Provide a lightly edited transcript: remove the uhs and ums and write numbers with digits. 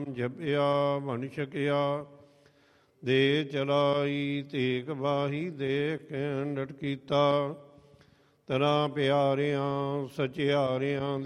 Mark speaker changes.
Speaker 1: ਜਪਿਆ ਬਣ ਛਕਿਆ, ਦੇ ਚਲਾਈ ਤੇਗ ਬਾਹੀ ਦੇਖ ਡਟ ਕੀਤਾ। ਤਰਾਂ ਪਿਆਰਿਆਂ ਸਚਿਆਰਿਆਂ